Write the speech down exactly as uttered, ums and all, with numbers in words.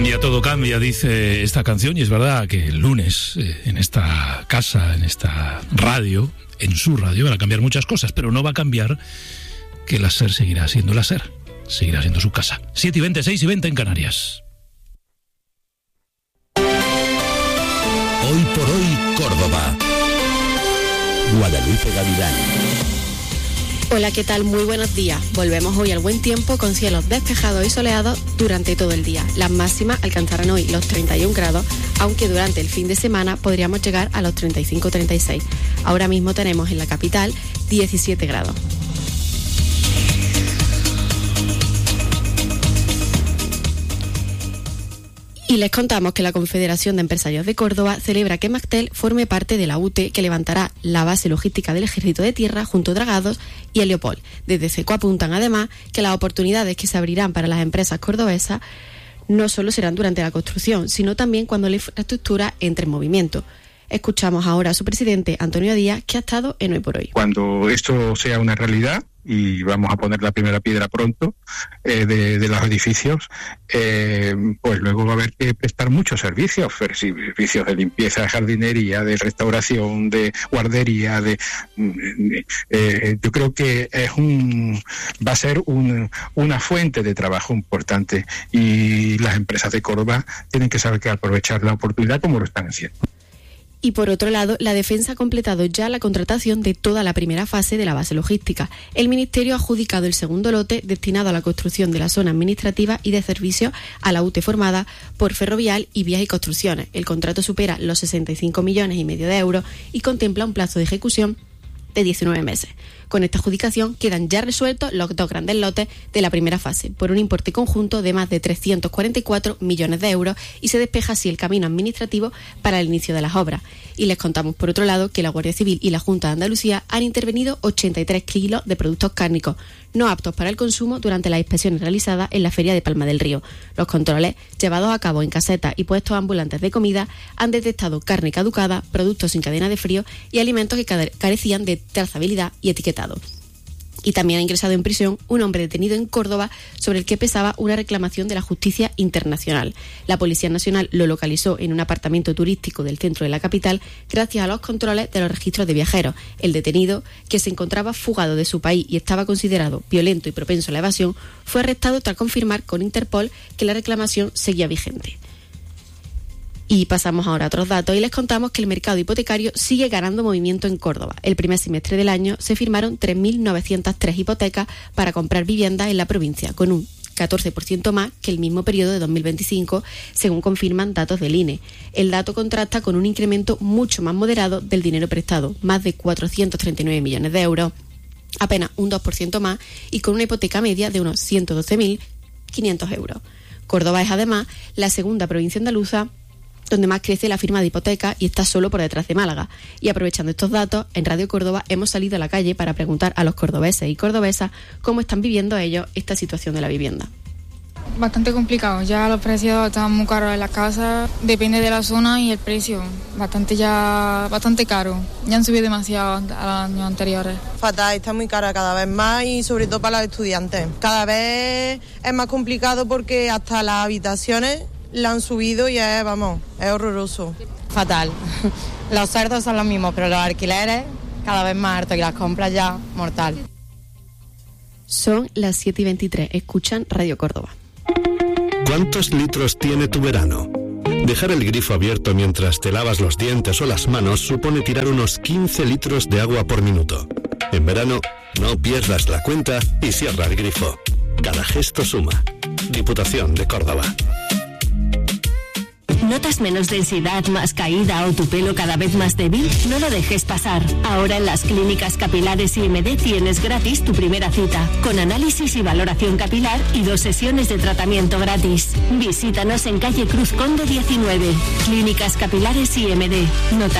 Ya todo cambia, dice esta canción, y es verdad que el lunes eh, en esta casa, en esta radio, en su radio, van a cambiar muchas cosas, pero no va a cambiar que la SER seguirá siendo la SER, seguirá siendo su casa. siete y veinte, seis y veinte en Canarias. Hoy por hoy, Córdoba. Guadalupe Gavilán. Hola, ¿qué tal? Muy buenos días. Volvemos hoy al buen tiempo con cielos despejados y soleados durante todo el día. Las máximas alcanzarán hoy los treinta y un grados, aunque durante el fin de semana podríamos llegar a los treinta y cinco treinta y seis. Ahora mismo tenemos en la capital diecisiete grados. Y les contamos que la Confederación de Empresarios de Córdoba celebra que Mactel forme parte de la U T E, que levantará la base logística del Ejército de Tierra junto a Dragados y Heliopol. Desde CECO apuntan además que las oportunidades que se abrirán para las empresas cordobesas no solo serán durante la construcción, sino también cuando la infraestructura entre en movimiento. Escuchamos ahora a su presidente, Antonio Díaz, que ha estado en Hoy por Hoy. Cuando esto sea una realidad, y vamos a poner la primera piedra pronto eh, de, de los edificios, eh, pues luego va a haber que prestar muchos servicios, servicios de limpieza, de jardinería, de restauración, de guardería, de, de eh, yo creo que es un va a ser un, una fuente de trabajo importante, y las empresas de Córdoba tienen que saber que aprovechar la oportunidad como lo están haciendo. Y por otro lado, la Defensa ha completado ya la contratación de toda la primera fase de la base logística. El Ministerio ha adjudicado el segundo lote destinado a la construcción de la zona administrativa y de servicios a la U T E formada por Ferrovial y Vías y Construcciones. El contrato supera los sesenta y cinco millones y medio de euros y contempla un plazo de ejecución de diecinueve meses. Con esta adjudicación quedan ya resueltos los dos grandes lotes de la primera fase, por un importe conjunto de más de trescientos cuarenta y cuatro millones de euros, y se despeja así el camino administrativo para el inicio de las obras. Y les contamos, por otro lado, que la Guardia Civil y la Junta de Andalucía han intervenido ochenta y tres kilos de productos cárnicos no aptos para el consumo durante las inspecciones realizadas en la Feria de Palma del Río. Los controles, llevados a cabo en casetas y puestos ambulantes de comida, han detectado carne caducada, productos sin cadena de frío y alimentos que carecían de trazabilidad y etiquetado. Y también ha ingresado en prisión un hombre detenido en Córdoba sobre el que pesaba una reclamación de la justicia internacional. La Policía Nacional lo localizó en un apartamento turístico del centro de la capital gracias a los controles de los registros de viajeros. El detenido, que se encontraba fugado de su país y estaba considerado violento y propenso a la evasión, fue arrestado tras confirmar con Interpol que la reclamación seguía vigente. Y pasamos ahora a otros datos y les contamos que el mercado hipotecario sigue ganando movimiento en Córdoba. El primer semestre del año se firmaron tres mil novecientas tres hipotecas para comprar viviendas en la provincia, con un catorce por ciento más que el mismo periodo de dos mil veinticinco, según confirman datos del I N E. El dato contrasta con un incremento mucho más moderado del dinero prestado, más de cuatrocientos treinta y nueve millones de euros, apenas un dos por ciento más, y con una hipoteca media de unos ciento doce mil quinientos euros. Córdoba es además la segunda provincia andaluza donde más crece la firma de hipotecas y está solo por detrás de Málaga. Y aprovechando estos datos, en Radio Córdoba hemos salido a la calle para preguntar a los cordobeses y cordobesas cómo están viviendo ellos esta situación de la vivienda. Bastante complicado, ya los precios están muy caros en las casas, depende de la zona y el precio, bastante ya bastante caro, ya han subido demasiado a los años anteriores. Fatal, está muy cara cada vez más y sobre todo para los estudiantes. Cada vez es más complicado porque hasta las habitaciones la han subido y es, vamos, es horroroso. Fatal. Los cerdos son los mismos, pero los alquileres cada vez más altos y las compras ya mortal. Son las siete y veintitrés. Escuchan Radio Córdoba. ¿Cuántos litros tiene tu verano? Dejar el grifo abierto mientras te lavas los dientes o las manos supone tirar unos quince litros de agua por minuto. En verano, no pierdas la cuenta y cierra el grifo. Cada gesto suma. Diputación de Córdoba. ¿Notas menos densidad, más caída o tu pelo cada vez más débil? No lo dejes pasar. Ahora en las clínicas capilares I M D tienes gratis tu primera cita, con análisis y valoración capilar y dos sesiones de tratamiento gratis. Visítanos en calle Cruz Conde diecinueve. Clínicas capilares I M D. Nota